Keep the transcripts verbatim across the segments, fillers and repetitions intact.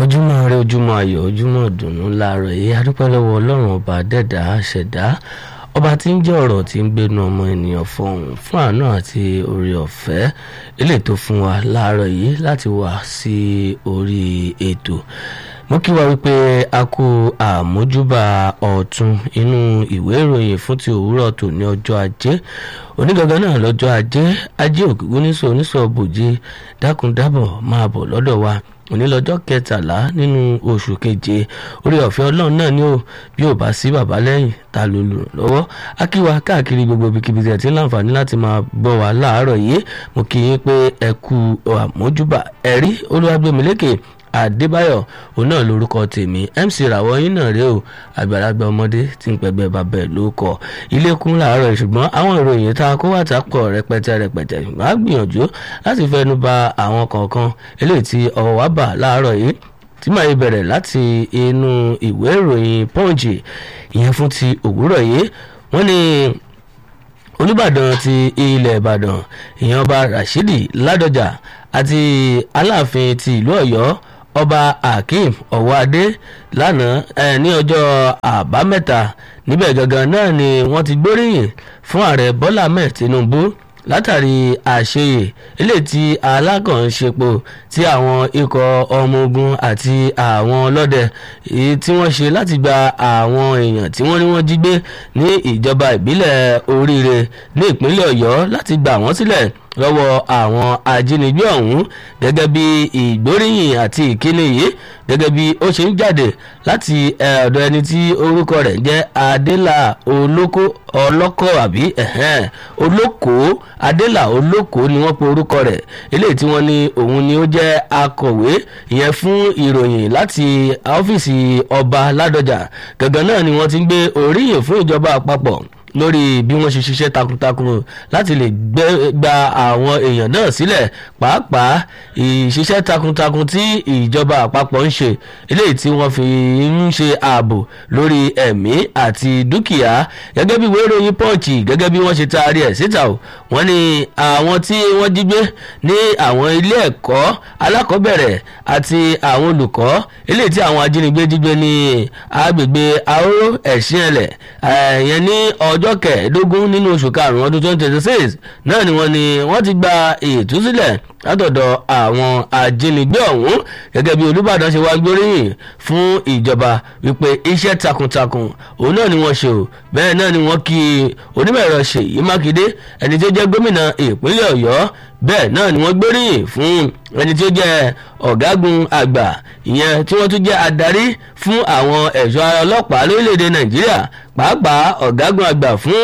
ojúmọ́ ire ojúmọ́ ayọ̀ ojúmọ́ ìdùnnú láàárọ̀ yìí adúpẹ́ lọ́wọ́ ọlọ́run ọba dẹ́dà ṣẹ̀dá ọba tí ń jẹ́ ọ̀rọ̀ tí ń gbénu ọmọ ènìyàn fọhùn fún àánú àti oore ọ̀fẹ́ eléyìí tó fún wa láàárọ̀ yìí láti wá sí orí ètò mo kí wa wípé a kú àmójúbà ọ̀tún inú ìwé ìròyìn fún ti òwúrọ̀ tó ní ọjọ́ ajé onígangan náà lọ́jọ́ ajé ajé ògúngún níṣọ oníṣọ bòjé dákúndábọ̀ máa bọ̀ lọ́dọ̀ wa òní lọ́jọ́ kẹtàlá nínú oṣù keje orí ọ̀fẹ́ ọlọ́run náà ni ó bí ò bá sí bàbá lẹ́yìn ta ló lù lọ́wọ́ akíwa káàkiri gbogbo ibikíbi tí ẹ ti ń láǹfààní láti máa gbọ́ wa láàárọ̀ yìí mo kí yín pé ẹ kú àmójúbà ẹ̀rí olúwàgbẹ̀mílékè Adébáyọ̀ òun náà lórúkọ tèmi M C ràwọ̀ yín náà rèé o àgbàlagbà ọmọdé tí ń pẹgbẹ́ bàbá ẹ̀ ló kọ ilé kún láàárọ̀ ṣùgbọ́n àwọn ìròyìn tá a kó wà tá a pọ̀ rẹpẹtẹ rẹpẹtẹ ṣùgbọ́n a gbìyànjú láti fẹnu ba àwọn kọ̀ọ̀kan eléyìí tí ọwọ́ wa bà láàárọ̀ yìí tí màá yí bẹ̀rẹ̀ láti inú ìwé ìròyìn Punch ìyẹn fún ti òwúrọ̀ yìí wọ́n ní Olúbàdàn ti ilẹ̀ Ìbàdàn ìyẹn ọba Rashidi Ládọjà àti Aláàfin ti ìlú Ọ̀yọ́ ọba Akeem Ọwọ́adé lánàá ẹ ní ọjọ́ àbámẹ́ta níbẹ̀ gangan náà ni wọ́n ti gbóríyìn fún ààrẹ Bọ́lá Ahmed Tinubu látàrí àṣeyè eléyìí tí alákànṣepọ̀ tí àwọn ikọ̀ ọmọ ogun àti àwọn ọlọ́dẹ tí wọ́n ṣe láti gba àwọn èèyàn tí wọ́n ní wọ́n jí gbé ní ìjọba ìbílẹ̀ Oríire ní ìpínlẹ̀ Ọ̀yọ́ láti gbà wọ́n sílẹ̀ lọ́wọ́ àwọn ajínigbé ọ̀hún gẹ́gẹ́ bí ìgbóríyìn àti ìkíni yìí gẹ́gẹ́ bí ó ṣe ń jáde láti ọ̀dọ̀ ẹni tí orúkọ rẹ̀ jẹ́ Adélà Olóko ọlọ́kọ̀ àbí olóko Adélà Olóko ni wọ́n pe orúkọ rẹ̀ eléyìí tí wọ́n ní òun ni ó jẹ́ akọ̀wé ìyẹn fún ìròyìn láti ọ́fíìsì ọba Ládọjà gẹ́gẹ́ náà ni wọ́n ti ń gbé oríyìn fún ìjọba àpapọ̀ lórí bí wọ́n ṣe ṣiṣẹ́ takuntakun láti lè gba àwọn èèyàn náà sílẹ̀ pàápàá ìṣiṣẹ́ takuntakun tí ìjọba àpapọ̀ ń ṣe eléyìí tí wọ́n fi ń ṣe ààbò lórí ẹ̀mí àti dúkìá gẹ́gẹ́ bí ìwé ìròyìn Punch gẹ́gẹ́ bí wọ́n ṣe taari ẹ̀ síta o wọ́n ní àwọn tí wọ́n jí gbé ní àwọn ilé ẹ̀kọ́ alákọ̀ọ́bẹ̀rẹ̀ àti àwọn olùkọ́ eléyìí tí àwọn ajínigbé jí gbé ní agbègbè Ahoro Ẹ̀sìnẹ̀lẹ̀ ẹ̀yẹn ní ọjọ́ ọjọ́ kẹẹ̀ẹ́dógún nínú oṣù karùn-ún ọdún twenty twenty six náà ni wọ́n ní wọ́n ti gba ìtúsílẹ̀ látọ̀dọ̀ àwọn ajínigbé ọ̀hún gẹ́gẹ́ bí Olúbàdàn ṣe wá gbóríyìn fún ìjọba wípé iṣẹ́ takuntakun òun náà ni wọ́n ṣe o bẹ́ẹ̀ náà ni wọ́n kí onímọ̀ ẹ̀rọ Ṣèyí Mákindé ẹni tó jẹ́ gómìnà ìpínlẹ̀ Ọ̀yọ́ bẹ́ẹ̀ náà ni wọ́n gbóríyìn fún ẹni tí ó jẹ́ ọ̀gágun àgbà ìyẹn tí wọ́n tún jẹ́ adarí fún àwọn ẹ̀ṣọ́ ọlọ́pàá lórílẹ̀‐èdè Nàìjíríà pàápàá ọ̀gágun àgbà fún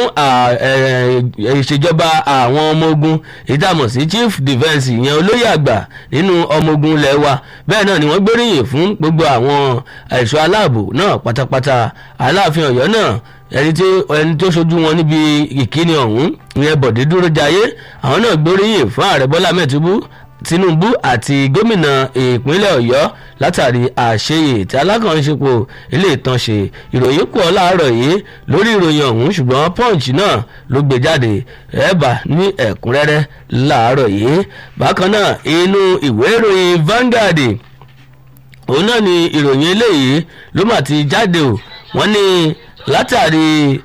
ìṣèjọba àwọn ọmọ ogun ìtàmọ̀ sí chief defence ìyẹn olóyè àgbà nínú ọmọ ogun ilẹ̀ wa bẹ́ẹ̀ náà ni wọ́n gbóríyìn fún gbogbo àwọn ẹ̀ṣọ́ aláàbò náà pátápátá Aláàfin Ọ̀yọ́ náà ẹni tí ẹni tó ṣojú wọn níbi ìkíni ọ̀hún ìyẹn Bọ̀dé Dúrójayé àwọn náà gbóríyìn fún ààrẹ Bọ́lá Ahmed Tinubu àti gómìnà ìpínlẹ̀ Ọ̀yọ́ látàrí àṣeyè tí alákànṣepọ̀ ilé ìtàn ṣe ìròyìn pọ̀ láàárọ̀ yìí lórí ìròyìn ọ̀hún ṣùgbọ́n Punch náà ló gbé jáde ẹ̀bà ní ẹ̀kúnrẹ́rẹ́ láàárọ̀ yìí bákan náà inú ìwé ìròyìn Vanguard òun náà ni ìròyìn eléyìí ló mà ti jáde o wọ́n ní látàrí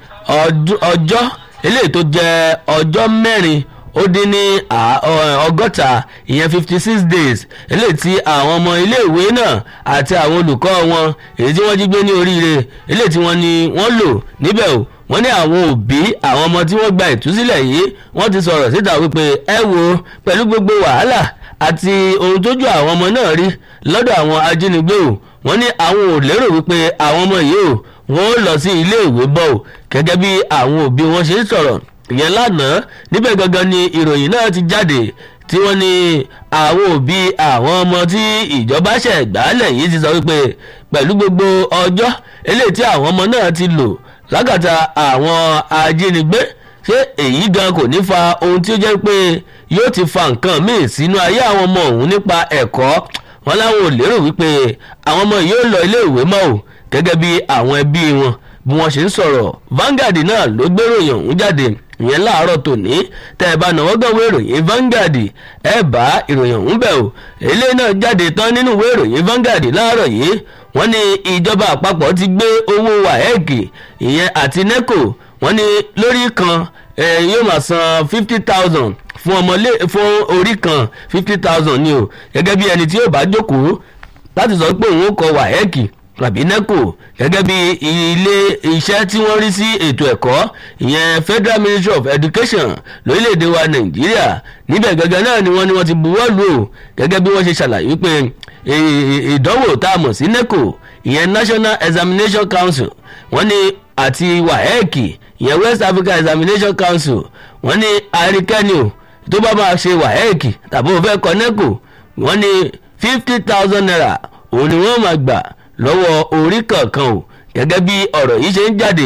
ọjọ́ eléyìí tó jẹ́ ọjọ́ mẹ́rin ó dín ní ọgọ́ta ìyẹn fifty six days eléyìí tí àwọn ọmọ iléèwé náà àti àwọn olùkọ́ wọn èyí tí wọ́n jí gbé ní Oríire eléyìí tí wọ́n ní wọ́n lò níbẹ̀ o wọ́n ní àwọn òbí àwọn ọmọ tí wọ́n gba ìtúsílẹ̀ yìí wọ́n ti sọ̀rọ̀ síta wípé ẹ wo pẹ̀lú gbogbo wàhálà àti ohun tójú àwọn ọmọ náà rí lọ́dọ̀ àwọn ajínigbé o wọ́n ní àwọn ò lérò wípé àwọn ọmọ yìí o wọ́n ó lọ sí iléèwé bọ̀ o gẹ́gẹ́ bí àwọn òbí wọn ṣe ń sọ̀rọ̀ ìyẹn lánàá níbẹ̀ gangan ni ìròyìn náà ti jáde tí wọ́n ní àwọn òbí àwọn ọmọ tí ìjọba ṣẹ̀ gbálẹ̀ yìí ti sọ wípé pẹ̀lú gbogbo ọjọ́ eléyìí tí àwọn ọmọ náà ti lò lákàtà àwọn ajínigbé ṣé èyí gan kò ní fa ohun tí ó jẹ́ pé yóò ti fa nǹkan míì sínú ayé àwọn ọmọ ọ̀hún nípa ẹ̀kọ́ wọn láwọn ò lérò wípé àwọn ọmọ yìí ó lọ iléèwé mọ́ o gẹ́gẹ́ bí àwọn ẹbí wọn bí wọ́n ṣe ń sọ̀rọ̀ Vanguard náà ló gbéròyìn ọ̀hún jáde ìyẹn láàárọ̀ tòní tẹ́ ẹ bá náwó gan ìwé ìròyìn Vanguard ẹ bá ìròyìn ọ̀hún bẹ̀ o eléyìí náà jáde tán nínú ìwé ìròyìn Vanguard láàárọ̀ yìí wọ́n ní ìjọba àpapọ̀ ti gbé owó WAEC ìyẹn àti NECO wọ́n ní lórí kan yóò máa san fifty thousand fún ọmọlé fún orí kan fifty thousand ni o gẹ́gẹ́ bí ẹni tí yóò bá jókòó láti sọ pé òun ó kọ WAEC tàbí NECO gẹ́gẹ́ bí ilé iṣẹ́ tí wọ́n rí sí ètò ẹ̀kọ́ ìyẹn Federal Ministry of Education lórílẹ̀‐èdè wa Nàìjíríà níbẹ̀ gẹ́gẹ́ náà ni wọ́n ní wọ́n ti buwọ́ lù ú gẹ́gẹ́ bí wọ́n ṣe ṣàlàyé pé ìdánwò tá a mọ̀ sí NECO ìyẹn National Examination Council wọ́n ní àti WAEC ìyẹn West Africa Examination Council wọ́n ní àríkẹ́ni o tó bá máa ṣe WAEC tàbí ó fẹ́ kọ NECO wọ́n ní fifty thousand naira òun ni wọ́n máa gbà lọ́wọ́ orí kankan o gẹ́gẹ́ bí ọ̀rọ̀ yìí ṣe ń jáde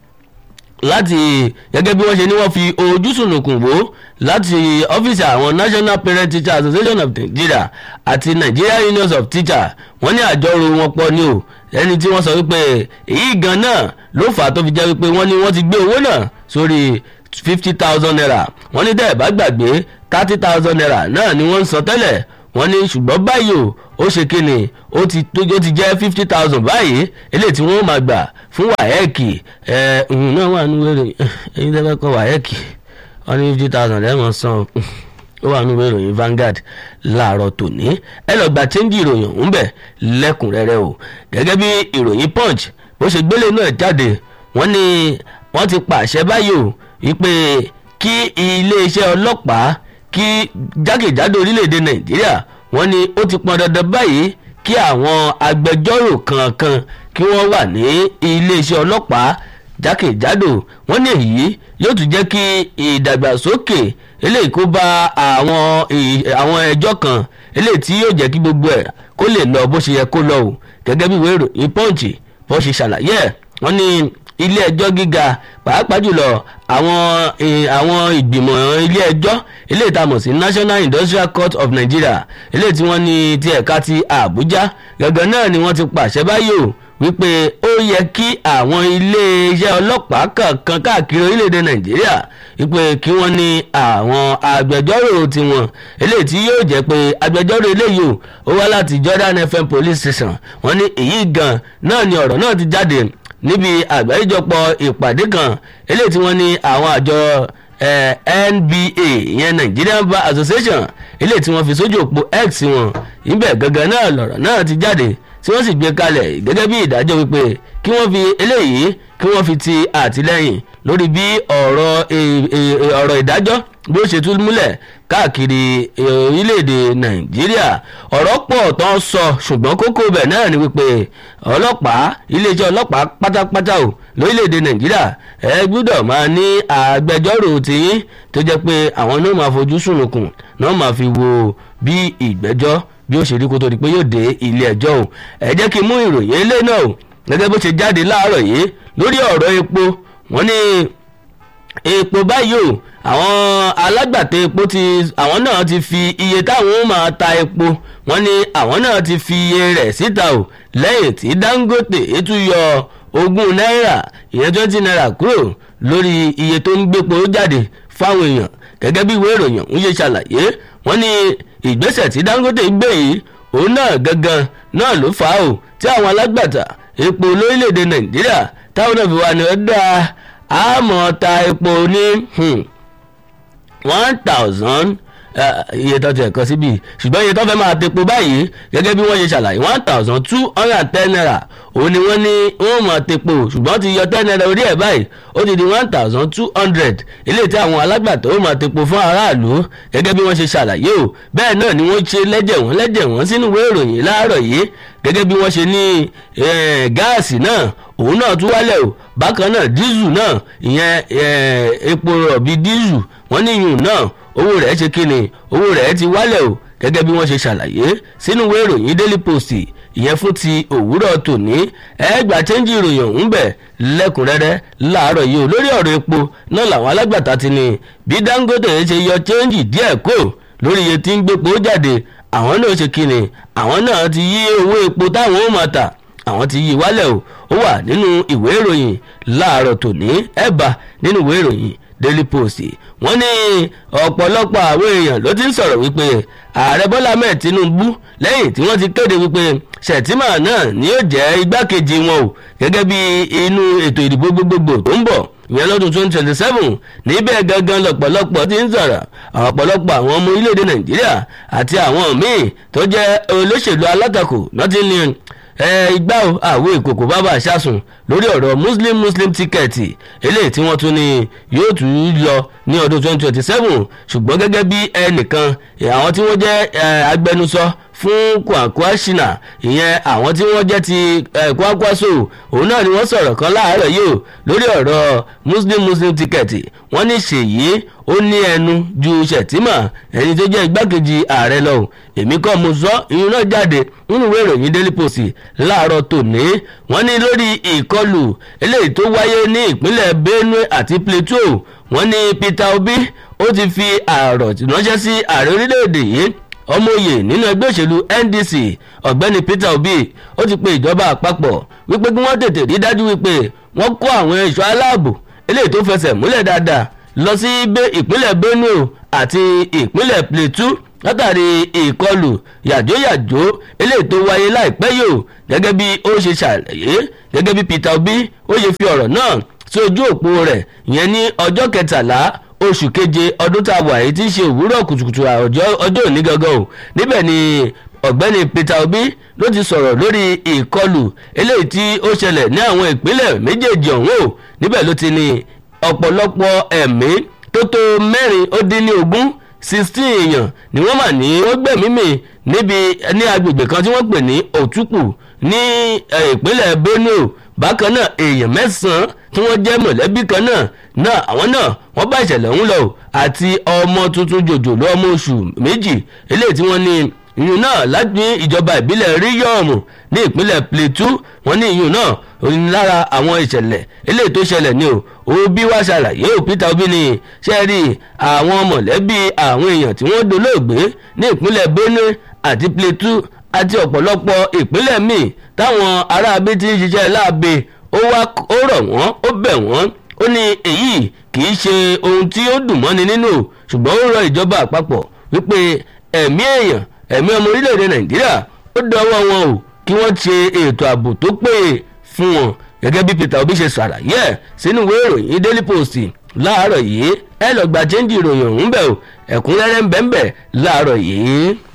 láti gẹ́gẹ́ bí wọ́n ṣe ní wọ́n fi ojú sùnùkùn wò láti ọ́fíìsì àwọn National Parent Teacher Association of Nigeria àti Nigeria Unions of Teachers wọ́n ní àjọrò wọn pọ̀ ní o ẹni tí wọ́n sọ wípé èyí gan náà ló fà á tó fi jẹ́ wípé wọ́n ní wọ́n ti gbé owó náà sórí fifty thousand naira wọ́n ní tẹ́ ẹ̀ bá gbàgbé thirty thousand naira náà ni wọ́n ń san tẹ́lẹ̀ wọ́n ní ṣùgbọ́n báyìí o ó ṣe kíni ó ti ó ti jẹ́ fifty thousand báyìí eléyìí tí wọ́n máa gbà fún WAEC ẹ̀ ǹ náà wà nínú ìròyìn ẹ̀yin tẹ́ fẹ́ kọ́ WAEC wọ́n ní fifty thousand ẹ̀ mọ̀ san ó wà nínú ìròyìn Vanguard láàárọ̀ tòní ẹ lọ gba chẹ́ńjì ìròyìn ọ̀hún bẹ̀ lẹ́kùnrẹ́rẹ́ o gẹ́gẹ́ bí ìròyìn Punch bó ṣe gbélé náà jáde wọ́n ní wọ́n ti pàṣẹ báyìí o wípé kí iléeṣẹ́ ọlọ́pàá kí jákèjádò orílẹ̀-èdè Nàìjíríà wọ́n ní ó ti pọn dandan báyìí kí àwọn agbẹjọ́rò kankan kí wọ́n wà ní iléeṣẹ́ ọlọ́pàá jákèjádò wọ́n ní èyí yóò tún jẹ́ kí ìdàgbàsókè eléyìí kó bá àwọn àwọn ẹjọ́ kan eléyìí tí yóò jẹ́ kí gbogbo ẹ̀ kó lè lọ bó ṣe yẹ kó lọ o gẹ́gẹ́ bí ìwé ìròyìn Punch bó ṣe ṣàlàyé ẹ̀ wọ́n ní ilé ẹjọ́ gíga pàápàá jùlọ àwọn àwọn ìgbìmọ̀ ilé ẹjọ́ eléyìí tá a mọ̀ sí National Industrial Court of Nigeria eléyìí tí wọ́n ní ti ẹ̀ka ti Àbújá gẹ́gẹ́ náà ni wọ́n ti pàṣẹ báyìí o wípé ó yẹ kí àwọn iléeṣẹ́ ọlọ́pàá kankan káàkiri orílẹ̀-èdè Nàìjíríà wípé kí wọ́n ní àwọn agbẹjọ́rò tiwọn eléyìí tí yóò jẹ́ pé agbẹjọ́rò eléyìí ó wá láti Jordan F M Police Station wọ́n ní èyí gan náà ni ọ̀rọ̀ náà ti jáde níbi àgbáríjọpọ̀ ìpàdé kan eléyìí tí wọ́n ní àwọn àjọ N B A ìyẹn Nigerian Bar Association eléyìí tí wọ́n fi sójú òpó X wọn ibẹ̀ gangan náà lọ̀rọ̀ náà ti jáde tí wọ́n sì gbé kalẹ̀ gẹ́gẹ́ bí ìdájọ́ wípé kí wọ́n fi eléyìí kí wọ́n fi ti àtìlẹ́yìn lórí bí ọ̀rọ̀ ọ̀rọ̀ ìdájọ́ bí ó ṣe tún múlẹ̀ káàkiri orílẹ̀-èdè Nàìjíríà ọ̀rọ̀ pọ̀ tó ń sọ ṣùgbọ́n kókó bẹ̀ náà ni wípé ọlọ́pàá iléeṣẹ́ ọlọ́pàá pátápátá o lórílẹ̀-èdè Nàìjíríà ẹ gbọ́dọ̀ máa ní agbẹjọ́rò tiyín tó jẹ́ pé àwọn náà máa fojú sùnùkùn náà máa fi wo bí ìgbẹ́jọ́ bí ó ṣe rí kó tó di pé yóò dé ilé ẹjọ́ o ẹ jẹ́ kí n mú ìròyìn ilé náà o gẹ́gẹ́ bó ṣe jáde láàárọ̀ yìí lórí ọ̀rọ̀ epo wọ́n ní epo báyìí o àwọn alágbàtà epo ti àwọn náà ti fi iye táwọn máa ta epo wọ́n ní àwọn náà ti fi iye rẹ̀ síta o lẹ́yìn tí Dangote tún yọ ogún náírà ìyẹn twenty náírà kúrò lórí iye tó ń gbépo jáde fáwọn èèyàn gẹ́gẹ́ bí ìwé ìròyìn ń ṣe ṣàlàyé wọ́n ní ìgbésẹ̀ tí Dangote gbé yìí òun náà gangan náà ló fà á o tí àwọn alágbàtà epo lórílẹ̀‐èdè Nàìjíríà táwọn náà fi wà ní ọ̀dà àmọ́ ta epo ní one thousand iye tó ti ẹ̀kọ́ síbi ṣùgbọ́n iye tó fẹ́ máa tepo báyìí gẹ́gẹ́ bí wọ́n ṣe ṣàlàyé one thousand two hundred and ten naira òun ni wọ́n ní wọ́n máa tepo ṣùgbọ́n ti yọ ten naira orí ẹ̀ báyìí ó ti di one thousand two hundred eléyìí tí àwọn alágbàtà ó máa tepo fún aráàlú gẹ́gẹ́ bí wọ́n ṣe ṣàlàyé o bẹ́ẹ̀ náà ni wọ́n ṣe lẹ́jẹ̀ wọ́n lẹ́jẹ̀ wọ́n sínú ìwé ìròyìn láàárọ̀ yìí gẹ́gẹ́ bí wọ́n ṣe ní gáàsì náà òun náà tún wálẹ̀ o bákan náà dísù náà ìyẹn epo rọ̀bì dísù wọ́n ní ìyún náà owó rẹ̀ ṣe kíni owó rẹ̀ ti wálẹ̀ o gẹ́gẹ́ bí wọ́n ṣe ṣàlàyé sínú ìwé ìròyìn Daily Post ìyẹn fún ti òwúrọ̀ tòní ẹgbàá chẹ́ńjì ìròyìn ọ̀hún bẹ̀ lẹ́kùnrẹ́rẹ́ láàárọ̀ yìí o lórí ọ̀rọ̀ epo náà làwọn alágbàtà ti ní bí Dangote ṣe yọ chẹ́ńjì díẹ̀ kó lórí iye tí ń gbépo jáde àwọn náà ṣe kíni àwọn náà ti yí owó epo táwọn ó máa tà àwọn ti yí wálẹ̀ o ó wà nínú ìwé ìròyìn láàárọ̀ tòní ẹ̀bà nínú ìwé ìròyìn Daily Post wọ́n ní ọ̀pọ̀lọpọ̀ àwọn èèyàn ló ti ń sọ̀rọ̀ wípé ààrẹ Bọ́lá Ahmed Tinubu lẹ́yìn tí wọ́n ti kéde wípé Shettima náà ni yóò jẹ́ igbákejì wọn o gẹ́gẹ́ bí inú ètò ìdìbò gbogbogbò tó ń bọ̀ ìyẹn lọ́dún twenty twenty seven níbẹ̀ gangan lọ́pọ̀lọpọ̀ ti ń sọ̀rọ̀ ọ̀pọ̀lọpọ̀ àwọn ọmọ orílẹ̀-èdè Nàìjíríà àti àwọn míì tó jẹ́ olóṣèlú alátakò náà ti ní ìgbà àwọn ìkòkò bàbá àṣàsùn lórí ọ̀rọ̀ muslim muslim tíkẹ́ẹ̀tì eléyìí tí wọ́n tún ní yóò tún lọ ní ọdún twenty twenty seven ṣùgbọ́n gẹ́gẹ́ bí ẹnìkan àwọn tí wọ́n jẹ́ agbẹnusọ fún Kwankwaso ìyẹn àwọn tí wọ́n jẹ́ ti Kwankwaso òun náà ni wọ́n sọ̀rọ̀ kan láàárọ̀ yìí lórí ọ̀rọ̀ muslim muslim tíkẹ́ẹ̀tì wọ́n ní Ṣèyí ó ní ẹnu ju Shettima ẹni tó jẹ́ igbákejì ààrẹ lọ èmi kọ́ mo sọ ìyún náà jáde nínú ìwé ìròyìn Daily Post láàárọ̀ tòní wọ́n ní lórí ìkọlù eléyìí tó wáyé ní ìpínlẹ̀ Benue àti Plateau wọ́n ní Peter Obi ó ti fi àrọ̀ ránṣẹ́ sí ààrẹ orílẹ̀-èdè yìí ọmọoyè nínú ẹgbẹ́ òṣèlú N D C ọ̀gbẹ́ni Peter Obi ó ti pe ìjọba àpapọ̀ wípé kí wọ́n tètè rí dájú wípé wọ́n kó àwọn ẹ̀ṣọ́ aláàbò eléyìí tó fẹsẹ̀ múlẹ̀ dáadáa lọ sí ìpínlẹ̀ Benue àti ìpínlẹ̀ Plateau látàrí ìkọlù yàjóyàjó eléyìí tó wáyé láìpẹ́ yìí gẹ́gẹ́ bí ó ṣe ṣàlàyé gẹ́gẹ́ bí Peter Obi ó ṣe fi ọ̀rọ̀ náà sí ojú òpó rẹ̀ ìyẹn ní ọjọ́ kẹtàlá oṣù keje ọdún tá a wà yìí tí í ṣe òwúrọ̀ kùtùkùtù ọjọ́ òní gangan o níbẹ̀ ni ọ̀gbẹ́ni Peter Obi ló ti sọ̀rọ̀ lórí ìkọlù eléyìí tí ó ṣẹlẹ̀ ní àwọn ìpínlẹ̀ méjèèjì ọ̀hún o níbẹ̀ ló ti ní ọ̀pọ̀lọpọ̀ ẹ̀mí tó tó mẹ́rin ó dín ní ogún sixteen èèyàn ni wọ́n mà ní wọ́n gbẹ̀mí mì níbi ní agbègbè kan tí wọ́n pè ní Òtúkù ní ìpínlẹ̀ Benue bákan náà èèyàn mẹ́sàn-án tí wọ́n jẹ́ mọ̀lẹ́bí kan náà náà àwọn náà wọ́n bá ìṣẹ̀lẹ̀ ọ̀hún lọ àti ọmọ tuntun jòjòló ọmọ oṣù méjì eléyìí tí wọ́n ní ìyún náà láti ìjọba ìbílẹ̀ ríyọ̀mù ní ìpínlẹ̀ Plateau wọ́n ní ìyún náà òní lára àwọn ìṣẹ̀lẹ̀ eléyìí tó ṣẹlẹ̀ ní o Obi wá ṣàlàyé ò Peter Obi ní ṣe rí àwọn mọ̀lẹ́bí àwọn èèyàn tí wọ́n dolóògbé ní ìpínlẹ̀ Benue àti Plateau àti ọ̀pọ̀lọpọ̀ ìpínlẹ̀ míì táwọn aráabí ti ń ṣiṣẹ́ láabe ó wá ó rọ̀ wọ́n ó bẹ̀ wọ́n ó ní èyí kì í ṣe ohun tí ó dùn mọ́ni nínú ṣùgbọ́n ó rọ ìjọba àpapọ̀ wípé ẹ̀mí èèyàn ẹ̀mí ọmọ orílẹ̀-èdè Nàìjíríà ó dọwọ́ wọn o kí wọ́n ṣe ètò ààbò tó péye fún wọn gẹ́gẹ́ bí Peter Obi ṣe ṣàlàyé ẹ̀ sínú ìwé ìròyìn Daily Post láàárọ̀ yìí ẹ lọ gba chẹ́ńjì ìròyìn ọ̀hún bẹ̀ o ẹ̀kúnrẹ́rẹ́ ń bẹ̀ ń bẹ̀ láàárọ̀ yìí.